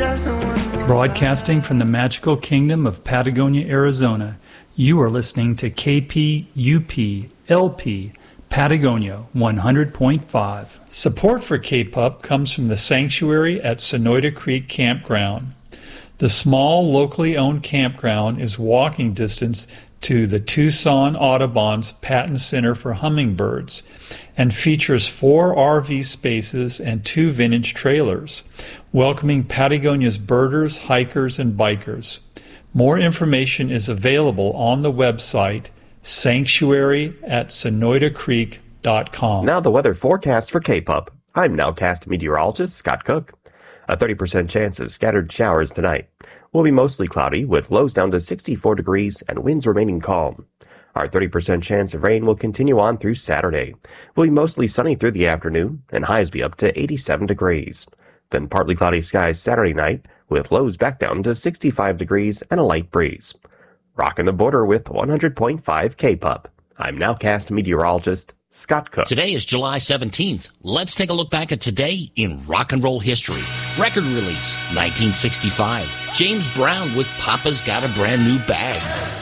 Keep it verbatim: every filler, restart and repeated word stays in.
Broadcasting from the magical kingdom of Patagonia, Arizona, you are listening to K P U P L P Patagonia one hundred point five. Support for K P U P comes from the sanctuary at Sonoyta Creek Campground. The small, locally owned campground is walking distance to the Tucson Audubon's Patton Center for Hummingbirds and features four R V spaces and two vintage trailers, welcoming Patagonia's birders, hikers, and bikers. More information is available on the website sanctuary at sonoyta creek dot com. Now the weather forecast for K P U P. I'm nowcast meteorologist Scott Cook. A thirty percent chance of scattered showers tonight. Will be mostly cloudy with lows down to sixty-four degrees and winds remaining calm. Our thirty percent chance of rain will continue on through Saturday. Will be mostly sunny through the afternoon and highs be up to eighty-seven degrees. Then partly cloudy skies Saturday night with lows back down to sixty-five degrees and a light breeze. Rocking the border with one hundred point five K P U P. I'm nowcast meteorologist Scott Cook. Today is July seventeenth. Let's take a look back at today in rock and roll history. Record release, nineteen sixty-five. James Brown with Papa's Got a Brand New Bag.